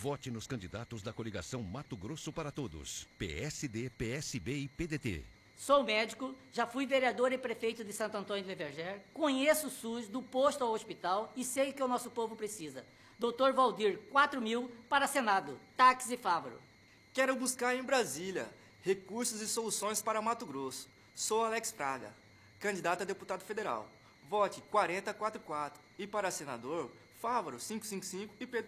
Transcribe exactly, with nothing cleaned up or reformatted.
Vote nos candidatos da coligação Mato Grosso para Todos. P S D, P S B e P D T. Sou médico, já fui vereador e prefeito de Santo Antônio de Leverger, conheço o SUS, do posto ao hospital e sei que o nosso povo precisa. doutor Valdir, quatro mil para Senado, táxi Fávaro. Quero buscar em Brasília recursos e soluções para Mato Grosso. Sou Alex Fraga, candidato a deputado federal. Vote quarenta quarenta e quatro. E para senador, Fávaro cinco cinco cinco e P